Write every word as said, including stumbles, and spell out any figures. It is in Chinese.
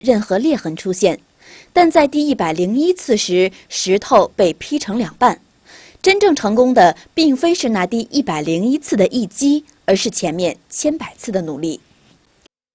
任何裂痕出现。但在第一百零一次时，石头被劈成两半。真正成功的，并非是那第一百零一次的一击，而是前面千百次的努力。